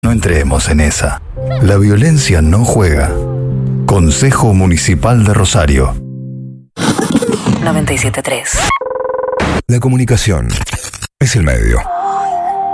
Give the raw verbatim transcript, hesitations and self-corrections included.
No entremos en esa. La violencia no juega. Consejo Municipal de Rosario. noventa y siete punto tres. La comunicación es el medio.